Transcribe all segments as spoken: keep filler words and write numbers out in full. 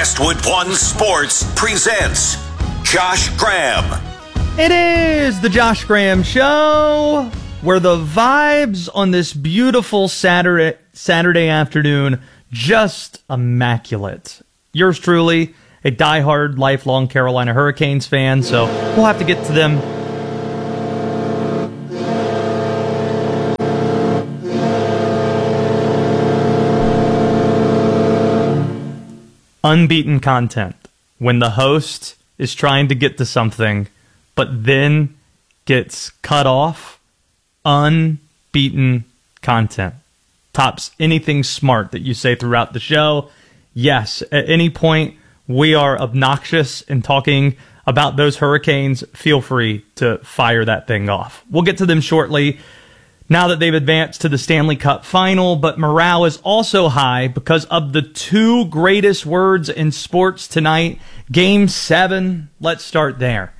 Westwood One Sports presents Josh Graham. It is the Josh Graham Show, where the vibes on this beautiful Saturday Saturday afternoon just immaculate. Yours truly, a diehard, lifelong Carolina Hurricanes fan, so we'll have to get to them. Unbeaten content when the host is trying to get to something but then gets cut off. Unbeaten content tops anything smart that you say throughout the show. Yes, at any point we are obnoxious in talking about those Hurricanes, feel free to fire that thing off. We'll get to them shortly now that they've advanced to the Stanley Cup final, but morale is also high because of the two greatest words in sports tonight. Game seven, let's start there.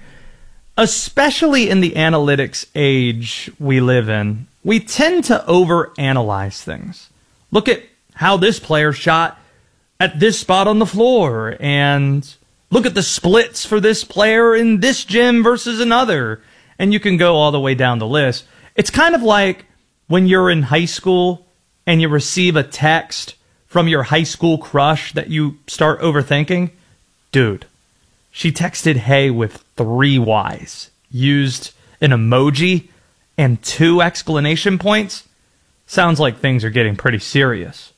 Especially in the analytics age we live in, we tend to overanalyze things. Look at how this player shot at this spot on the floor, and look at the splits for this player in this gym versus another, and you can go all the way down the list. It's kind of like when you're in high school and you receive a text from your high school crush that you start overthinking. Dude, she texted hey with three Y's, used an emoji and two exclamation points. Sounds like things are getting pretty serious.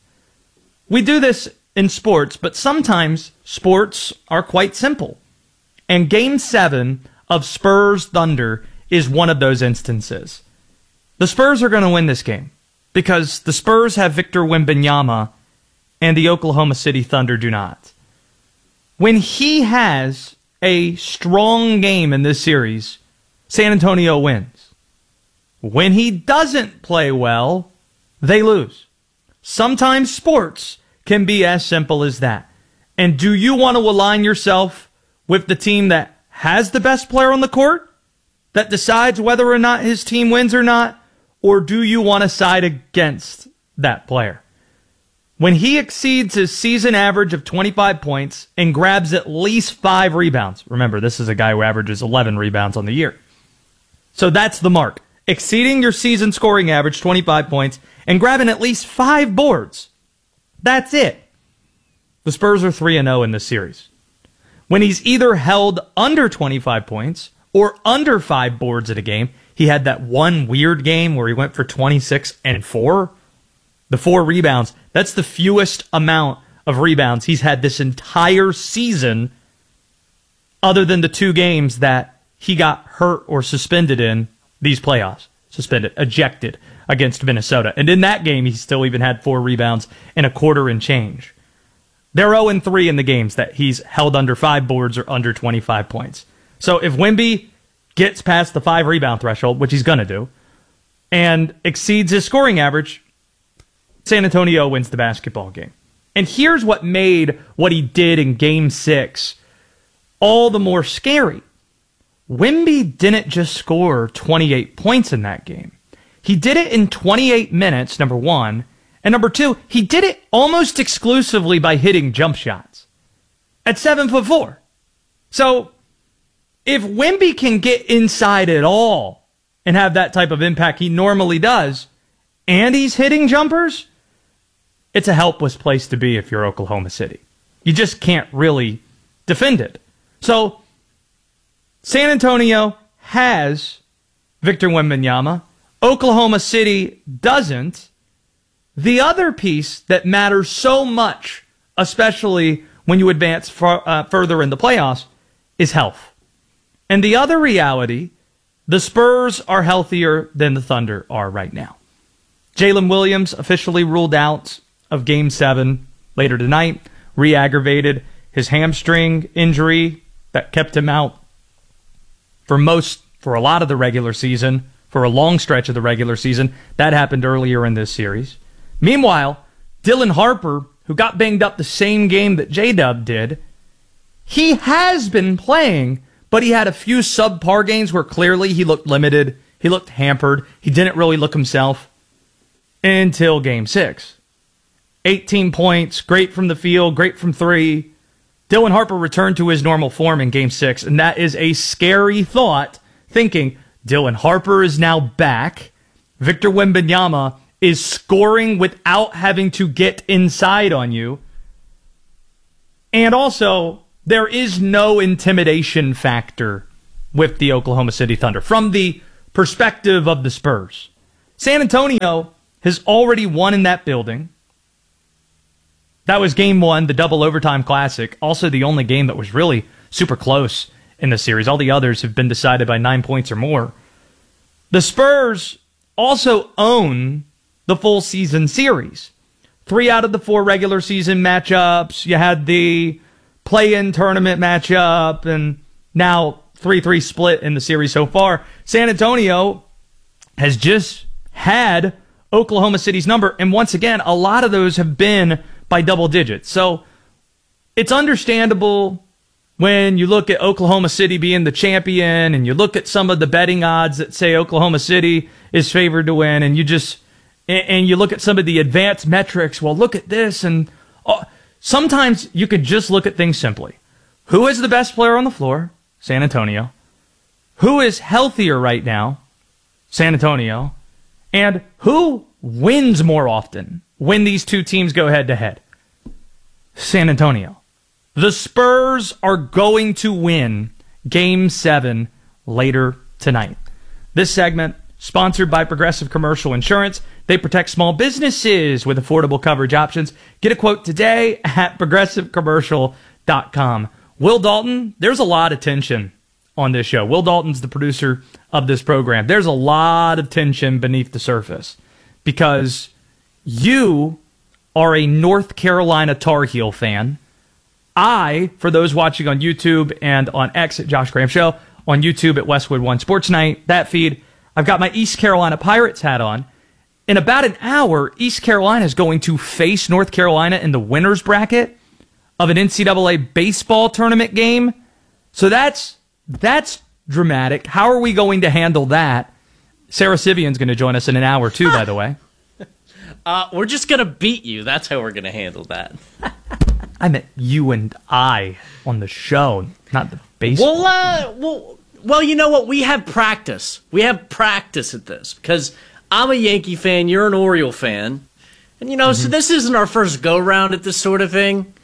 We do this in sports, but sometimes sports are quite simple. And Game seven of Spurs Thunder is one of those instances. The Spurs are going to win this game because the Spurs have Victor Wembanyama and the Oklahoma City Thunder do not. When he has a strong game in this series, San Antonio wins. When he doesn't play well, they lose. Sometimes sports can be as simple as that. And do you want to align yourself with the team that has the best player on the court, that decides whether or not his team wins or not? Or do you want to side against that player? When he exceeds his season average of twenty-five points and grabs at least five rebounds. Remember, this is a guy who averages eleven rebounds on the year. So that's the mark. Exceeding your season scoring average, twenty-five points, and grabbing at least five boards. That's it. The Spurs are three and oh in this series. When he's either held under twenty-five points or under five boards in a game, he had that one weird game where he went for twenty-six and four. The four rebounds, that's the fewest amount of rebounds he's had this entire season, other than the two games that he got hurt or suspended in these playoffs. Suspended, ejected against Minnesota. And in that game, he still even had four rebounds and a quarter and change. They're oh and three in the games that he's held under five boards or under twenty-five points. So if Wemby gets past the five rebound threshold, which he's going to do, and exceeds his scoring average, San Antonio wins the basketball game. And here's what made what he did in Game six all the more scary. Wemby didn't just score twenty-eight points in that game. He did it in twenty-eight minutes, number one. And number two, he did it almost exclusively by hitting jump shots at seven foot four. So if Wemby can get inside at all and have that type of impact he normally does, and he's hitting jumpers, it's a helpless place to be if you're Oklahoma City. You just can't really defend it. So San Antonio has Victor Wembanyama. Oklahoma City doesn't. The other piece that matters so much, especially when you advance far, uh, further in the playoffs, is health. And the other reality, the Spurs are healthier than the Thunder are right now. Jalen Williams officially ruled out of Game seven later tonight, re-aggravated his hamstring injury that kept him out for most, for a lot of the regular season, for a long stretch of the regular season. That happened earlier in this series. Meanwhile, Dylan Harper, who got banged up the same game that J-Dub did, he has been playing, but he had a few subpar games where clearly he looked limited, he looked hampered, he didn't really look himself until Game six. eighteen points, great from the field, great from three, Dylan Harper returned to his normal form in Game six, and that is a scary thought, thinking Dylan Harper is now back. Victor Wembanyama is scoring without having to get inside on you. And also, there is no intimidation factor with the Oklahoma City Thunder from the perspective of the Spurs. San Antonio has already won in that building. That was game one, the double overtime classic. Also the only game that was really super close in the series. All the others have been decided by nine points or more. The Spurs also own the full season series. Three out of the four regular season matchups. You had the play-in tournament matchup, and now three three split in the series so far. San Antonio has just had Oklahoma City's number, and once again, a lot of those have been by double digits. So it's understandable when you look at Oklahoma City being the champion and you look at some of the betting odds that say Oklahoma City is favored to win, and you just and you look at some of the advanced metrics. Well, look at this, and oh, sometimes you could just look at things simply. Who is the best player on the floor? San Antonio. Who is healthier right now? San Antonio. And who wins more often when these two teams go head-to-head? San Antonio. The Spurs are going to win Game seven later tonight. This segment, sponsored by Progressive Commercial Insurance. They protect small businesses with affordable coverage options. Get a quote today at progressive commercial dot com. Will Dalton, there's a lot of tension on this show. Will Dalton's the producer of this program. There's a lot of tension beneath the surface because you are a North Carolina Tar Heel fan. I, for those watching on YouTube and on X at Josh Graham Show, on YouTube at Westwood One Sports Night, that feed, I've got my East Carolina Pirates hat on. In about an hour, East Carolina is going to face North Carolina in the winner's bracket of an N C double A baseball tournament game. So that's that's dramatic. How are we going to handle that? Sarah Sivian's going to join us in an hour, too, by the way. Uh, we're just going to beat you. That's how we're going to handle that. I meant you and I on the show, not the baseball. Well, uh, well, well, you know what? We have practice. We have practice at this because I'm a Yankee fan. You're an Oriole fan. And, you know, mm-hmm. so this isn't our first go-round at this sort of thing.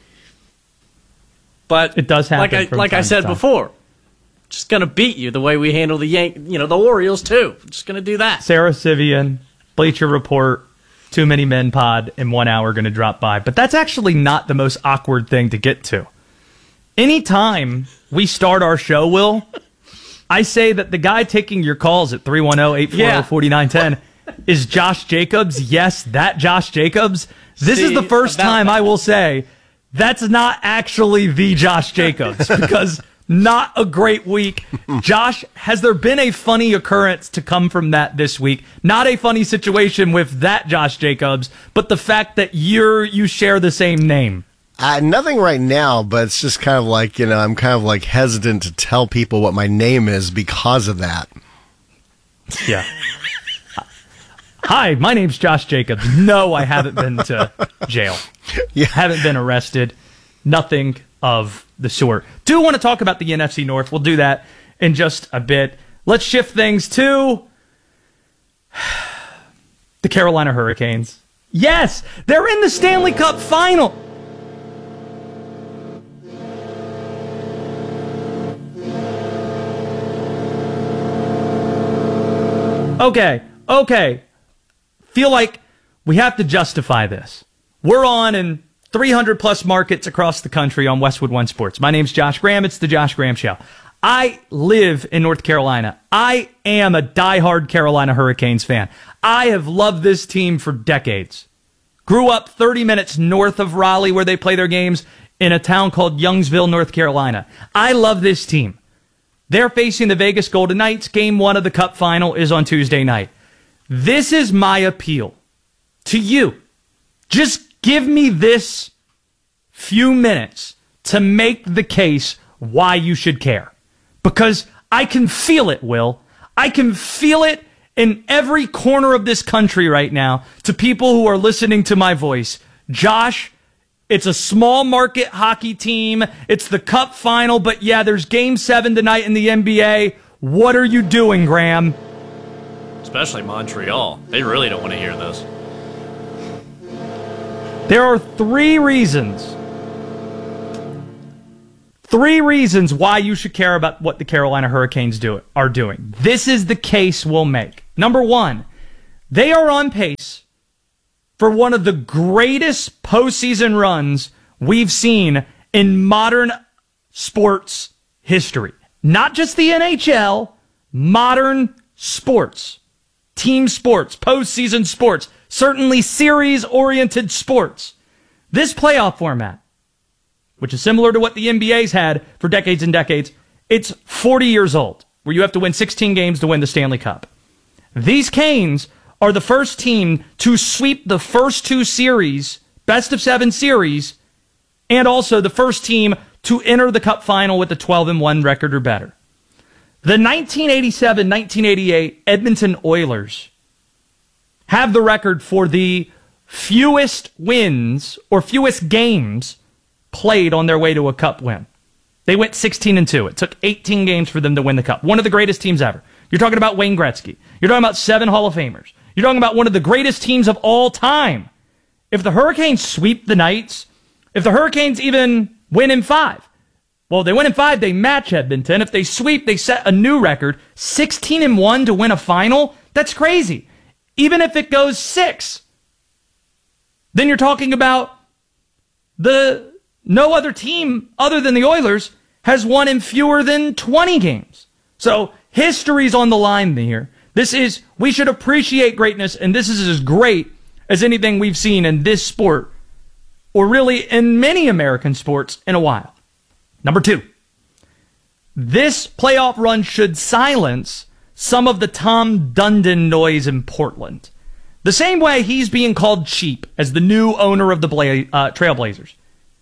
But it does happen. Like I, like I said before, just going to beat you the way we handle the Yan- you know, the Orioles, too. Just going to do that. Sarah Sivian, Bleacher Report, Too Many Men pod in one hour going to drop by. But that's actually not the most awkward thing to get to. Anytime we start our show, Will, I say that the guy taking your calls at three one zero, eight four zero, four nine one zero is Josh Jacobs. Yes, that Josh Jacobs. This See, is the first time that. I will say that's not actually the Josh Jacobs because not a great week. Josh, has there been a funny occurrence to come from that this week? Not a funny situation with that Josh Jacobs, but the fact that you're you share the same name. Uh, nothing right now, but it's just kind of like, you know, I'm kind of like hesitant to tell people what my name is because of that. Yeah. Hi, my name's Josh Jacobs. No, I haven't been to jail. Yeah. Haven't been arrested. Nothing of the sort. Do want to talk about the N F C North. We'll do that in just a bit. Let's shift things to the Carolina Hurricanes. Yes, they're in the Stanley Cup final. Okay, okay. Feel like we have to justify this. We're on in three hundred plus markets across the country on Westwood One Sports. My name's Josh Graham. It's the Josh Graham Show. I live in North Carolina. I am a diehard Carolina Hurricanes fan. I have loved this team for decades. Grew up thirty minutes north of Raleigh where they play their games in a town called Youngsville, North Carolina. I love this team. They're facing the Vegas Golden Knights. Game one of the Cup final is on Tuesday night. This is my appeal to you. Just give me this few minutes to make the case why you should care. Because I can feel it, Will. I can feel it in every corner of this country right now to people who are listening to my voice. Josh, It's a small market hockey team. It's the cup final, but yeah, there's game seven tonight in the N B A. What are you doing, Graham? Especially Montreal. They really don't want to hear this. There are three reasons. Three reasons why you should care about what the Carolina Hurricanes do, are doing. This is the case we'll make. Number one, they are on pace for one of the greatest postseason runs we've seen in modern sports history. Not just the N H L, modern sports. Team sports, postseason sports, certainly series-oriented sports. This playoff format, which is similar to what the N B A's had for decades and decades, it's forty years old, where you have to win sixteen games to win the Stanley Cup. These Canes are the first team to sweep the first two series, best of seven series, and also the first team to enter the Cup final with a twelve and one record or better. The nineteen eighty-seven nineteen eighty-eight Edmonton Oilers have the record for the fewest wins or fewest games played on their way to a cup win. They went sixteen and two. It took eighteen games for them to win the cup. One of the greatest teams ever. You're talking about Wayne Gretzky. You're talking about seven Hall of Famers. You're talking about one of the greatest teams of all time. If the Hurricanes sweep the Knights, if the Hurricanes even win in five, well, they win in five, they match Edmonton. If they sweep, they set a new record. sixteen and one to win a final? That's crazy. Even if it goes six, then you're talking about the no other team other than the Oilers has won in fewer than twenty games. So history's on the line here. This is, we should appreciate greatness, and this is as great as anything we've seen in this sport, or really in many American sports, in a while. Number two, this playoff run should silence some of the Tom Dundon noise in Portland. The same way he's being called cheap as the new owner of the Bla- uh, Trailblazers.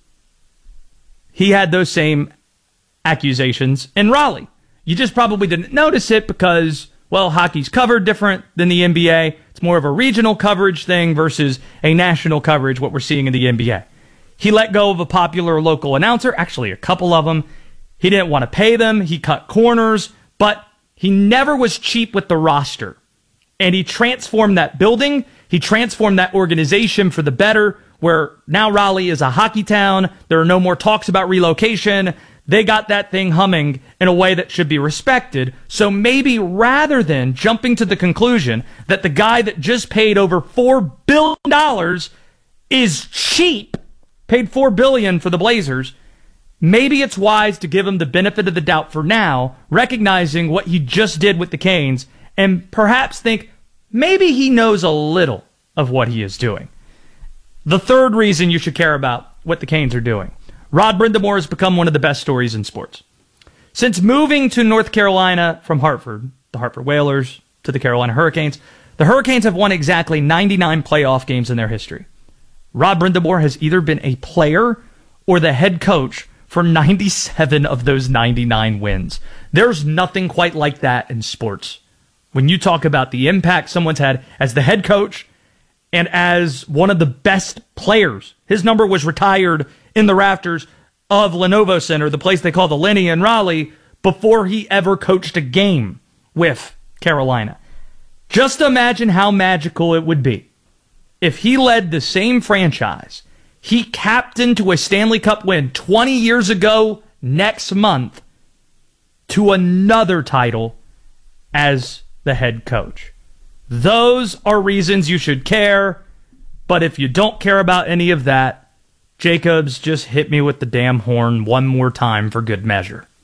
He had those same accusations in Raleigh. You just probably didn't notice it because, well, hockey's covered different than the N B A. It's more of a regional coverage thing versus a national coverage, what we're seeing in the N B A. He let go of a popular local announcer, actually a couple of them. He didn't want to pay them. He cut corners, but he never was cheap with the roster. And he transformed that building. He transformed that organization for the better, where now Raleigh is a hockey town. There are no more talks about relocation. They got that thing humming in a way that should be respected. So maybe rather than jumping to the conclusion that the guy that just paid over four billion dollars is cheap, paid four billion dollars for the Blazers, maybe it's wise to give him the benefit of the doubt for now, recognizing what he just did with the Canes, and perhaps think maybe he knows a little of what he is doing. The third reason you should care about what the Canes are doing. Rod Brind'Amour has become one of the best stories in sports. Since moving to North Carolina from Hartford, the Hartford Whalers to the Carolina Hurricanes, the Hurricanes have won exactly ninety-nine playoff games in their history. Rod Brind'Amour has either been a player or the head coach for ninety-seven of those ninety-nine wins. There's nothing quite like that in sports. When you talk about the impact someone's had as the head coach and as one of the best players. His number was retired in the rafters of Lenovo Center, the place they call the Lenny in Raleigh, before he ever coached a game with Carolina. Just imagine how magical it would be if he led the same franchise. He captained to a Stanley Cup win twenty years ago next month to another title as the head coach. Those are reasons you should care, but if you don't care about any of that, Jacobs, just hit me with the damn horn one more time for good measure.